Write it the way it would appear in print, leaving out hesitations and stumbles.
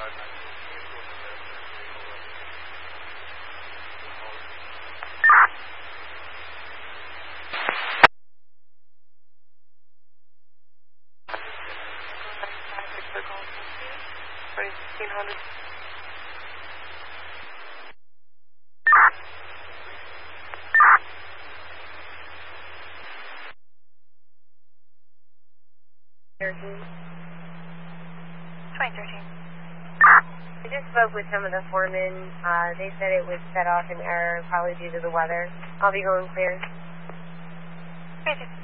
I just spoke with some of the foremen. They said it was set off in error, probably due to the weather. I'll be going clear. 2013.